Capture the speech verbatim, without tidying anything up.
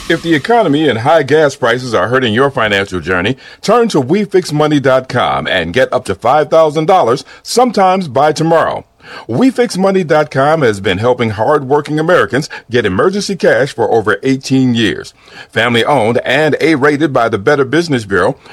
If the economy and high gas prices are hurting your financial journey, turn to we fix money dot com and get up to five thousand dollars sometimes by tomorrow. we fix money dot com has been helping hardworking Americans get emergency cash for over eighteen years. Family owned and A-rated by the Better Business Bureau,